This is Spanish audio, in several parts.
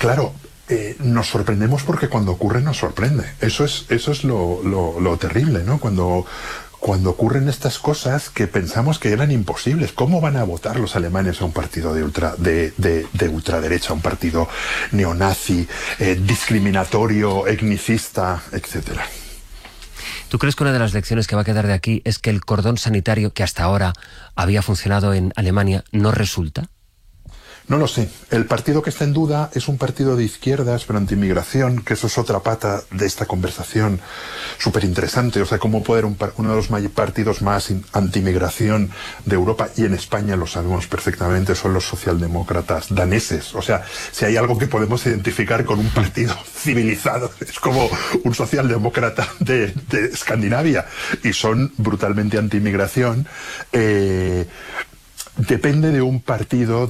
claro, nos sorprendemos porque cuando ocurre nos sorprende. Eso es lo terrible, ¿no? Cuando ocurren estas cosas que pensamos que eran imposibles. ¿Cómo van a votar los alemanes a un partido de ultraderecha, a un partido neonazi, discriminatorio, etnicista, etcétera? ¿Tú crees que una de las lecciones que va a quedar de aquí es que el cordón sanitario que hasta ahora había funcionado en Alemania no resulta? No lo sé. El partido que está en duda es un partido de izquierdas, pero anti-inmigración, que eso es otra pata de esta conversación súper interesante. O sea, cómo puede uno de los partidos más anti-inmigración de Europa, y en España lo sabemos perfectamente, son los socialdemócratas daneses. O sea, si hay algo que podemos identificar con un partido civilizado, es como un socialdemócrata de Escandinavia, y son brutalmente anti-inmigración. Depende de un partido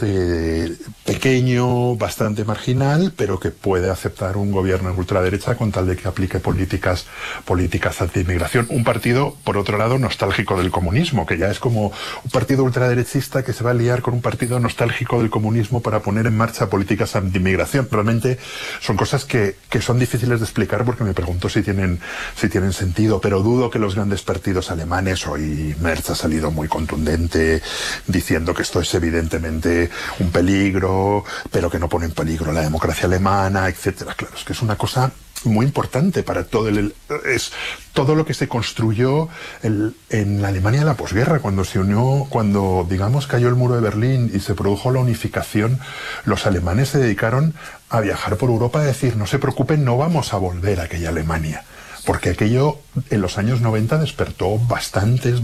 pequeño, bastante marginal, pero que puede aceptar un gobierno de ultraderecha con tal de que aplique políticas anti-inmigración. Un partido, por otro lado, nostálgico del comunismo, que ya es como un partido ultraderechista que se va a liar con un partido nostálgico del comunismo para poner en marcha políticas anti-inmigración. Realmente son cosas que son difíciles de explicar, porque me pregunto si tienen sentido, pero dudo que los grandes partidos alemanes, hoy Merz ha salido muy contundente diciendo que esto es evidentemente un peligro, pero que no pone en peligro la democracia alemana, etcétera. Claro, es que es una cosa muy importante para es todo lo que se construyó en la Alemania de la posguerra, cuando digamos cayó el muro de Berlín y se produjo la unificación. Los alemanes se dedicaron a viajar por Europa a decir: no se preocupen, no vamos a volver a aquella Alemania. Porque aquello en los años 90 despertó bastantes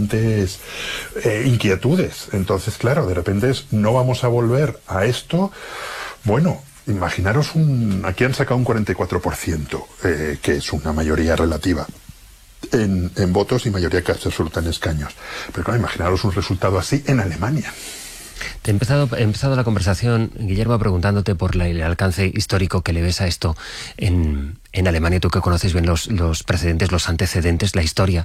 inquietudes. Entonces, claro, de repente no vamos a volver a esto. Bueno, imaginaros aquí han sacado un 44%, que es una mayoría relativa en votos y mayoría casi absoluta en escaños. Pero claro, imaginaros un resultado así en Alemania. He empezado la conversación, Guillermo, preguntándote por el alcance histórico que le ves a esto en Alemania. Tú que conoces bien los precedentes, los antecedentes, la historia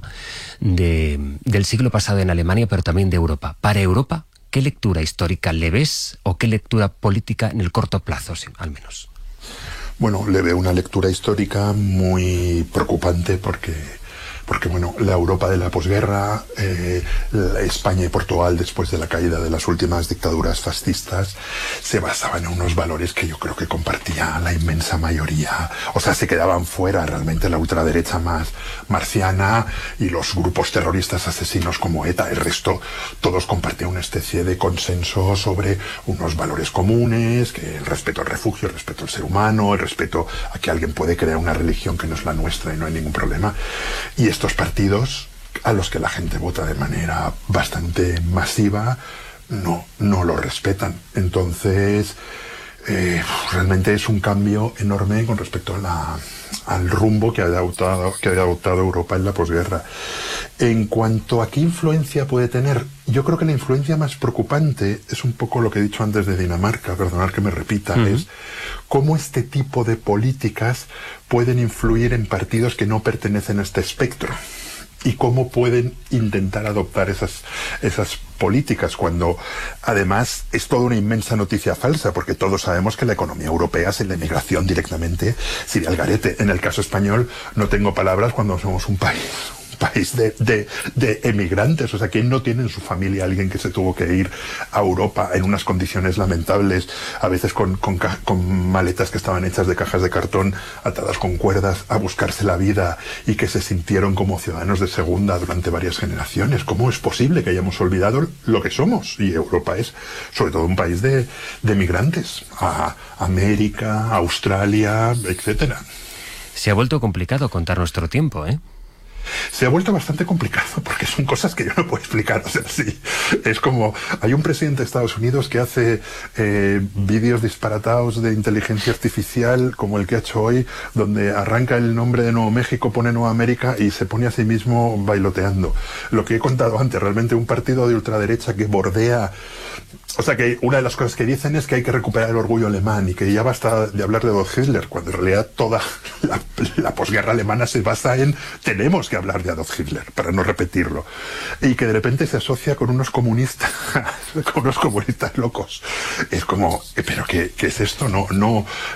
del siglo pasado en Alemania, pero también de Europa. Para Europa, ¿qué lectura histórica le ves o qué lectura política en el corto plazo, al menos? Bueno, le veo una lectura histórica muy preocupante porque bueno, la Europa de la posguerra, España y Portugal, después de la caída de las últimas dictaduras fascistas, se basaban en unos valores que yo creo que compartía la inmensa mayoría. O sea, se quedaban fuera realmente la ultraderecha más marciana y los grupos terroristas asesinos como ETA. El resto, todos compartían una especie de consenso sobre unos valores comunes, que el respeto al refugio, el respeto al ser humano, el respeto a que alguien puede crear una religión que no es la nuestra y no hay ningún problema. Y estos partidos, a los que la gente vota de manera bastante masiva, no lo respetan. Entonces, realmente es un cambio enorme con respecto al rumbo que había adoptado Europa en la posguerra. En cuanto a qué influencia puede tener, yo creo que la influencia más preocupante es un poco lo que he dicho antes de Dinamarca, perdonad que me repita, es cómo este tipo de políticas pueden influir en partidos que no pertenecen a este espectro. Y cómo pueden intentar adoptar esas políticas, cuando además es toda una inmensa noticia falsa, porque todos sabemos que la economía europea sin la inmigración directamente sería el garete. En el caso español no tengo palabras cuando somos un país de emigrantes. O sea, ¿quién no tiene en su familia alguien que se tuvo que ir a Europa en unas condiciones lamentables, a veces con maletas que estaban hechas de cajas de cartón atadas con cuerdas, a buscarse la vida, y que se sintieron como ciudadanos de segunda durante varias generaciones? ¿Cómo es posible que hayamos olvidado lo que somos? Y Europa es sobre todo un país de emigrantes a América, Australia, etcétera. Se ha vuelto complicado contar nuestro tiempo, ¿eh? Se ha vuelto bastante complicado porque son cosas que yo no puedo explicar. O sea, sí, es como hay un presidente de Estados Unidos que hace vídeos disparatados de inteligencia artificial como el que ha hecho hoy, donde arranca el nombre de Nuevo México, pone Nueva América y se pone a sí mismo bailoteando. Lo que he contado antes, realmente un partido de ultraderecha que bordea. O sea, que una de las cosas que dicen es que hay que recuperar el orgullo alemán y que ya basta de hablar de Adolf Hitler, cuando en realidad toda la posguerra alemana se basa en tenemos que hablar de Adolf Hitler, para no repetirlo. Y que de repente se asocia con unos comunistas, con unos comunistas locos. Es como, ¿pero qué es esto? No